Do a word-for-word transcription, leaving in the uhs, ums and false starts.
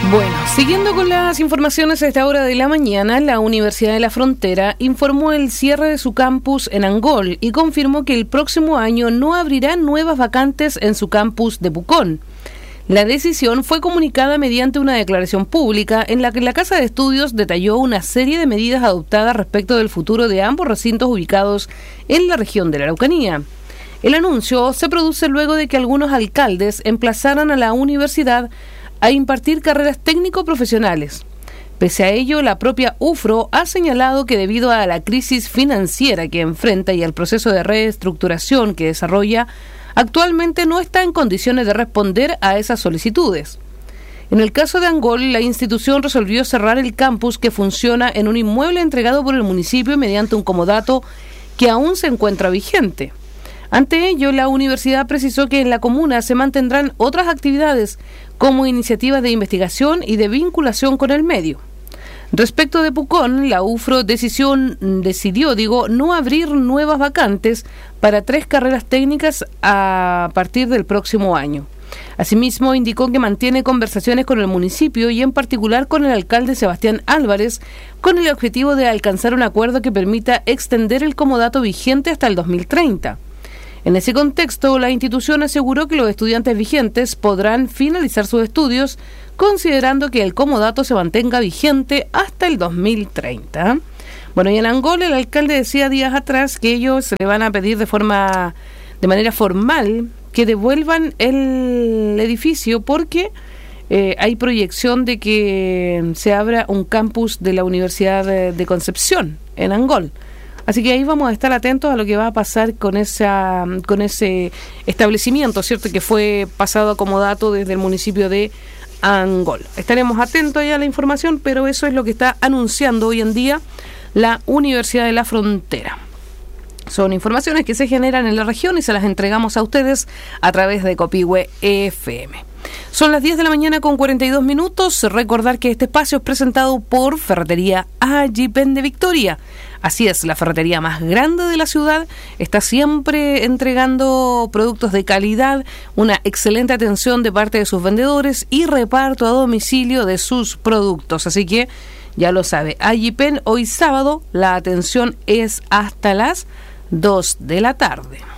Bueno, siguiendo con las informaciones a esta hora de la mañana, la Universidad de la Frontera informó el cierre de su campus en Angol y confirmó que el próximo año no abrirá nuevas vacantes en su campus de Pucón. La decisión fue comunicada mediante una declaración pública en la que la Casa de Estudios detalló una serie de medidas adoptadas respecto del futuro de ambos recintos ubicados en la región de la Araucanía. El anuncio se produce luego de que algunos alcaldes emplazaran a la universidad a impartir carreras técnico-profesionales. Pese a ello, la propia U F R O ha señalado que debido a la crisis financiera que enfrenta y al proceso de reestructuración que desarrolla, actualmente no está en condiciones de responder a esas solicitudes. En el caso de Angol, la institución resolvió cerrar el campus que funciona en un inmueble entregado por el municipio mediante un comodato que aún se encuentra vigente. Ante ello, la universidad precisó que en la comuna se mantendrán otras actividades como iniciativas de investigación y de vinculación con el medio. Respecto de Pucón, la U F R O decisión, decidió digo, no abrir nuevas vacantes para tres carreras técnicas a partir del próximo año. Asimismo, indicó que mantiene conversaciones con el municipio y en particular con el alcalde Sebastián Álvarez con el objetivo de alcanzar un acuerdo que permita extender el comodato vigente hasta el dos mil treinta. En ese contexto, la institución aseguró que los estudiantes vigentes podrán finalizar sus estudios, considerando que el comodato se mantenga vigente hasta el dos mil treinta. Bueno, y en Angol el alcalde decía días atrás que ellos le van a pedir de forma, de manera formal, que devuelvan el edificio porque eh, hay proyección de que se abra un campus de la Universidad de, de Concepción en Angol. Así que ahí vamos a estar atentos a lo que va a pasar con esa con ese establecimiento, ¿cierto?, que fue pasado a comodato desde el municipio de Angol. Estaremos atentos ya a la información, pero eso es lo que está anunciando hoy en día la Universidad de la Frontera. Son informaciones que se generan en la región y se las entregamos a ustedes a través de Copihue F M. Son las diez de la mañana con cuarenta y dos minutos. Recordar que este espacio es presentado por Ferretería Ayipen de Victoria. Así es, la ferretería más grande de la ciudad está siempre entregando productos de calidad, una excelente atención de parte de sus vendedores y reparto a domicilio de sus productos. Así que ya lo sabe, Ayipen, hoy sábado la atención es hasta las dos de la tarde.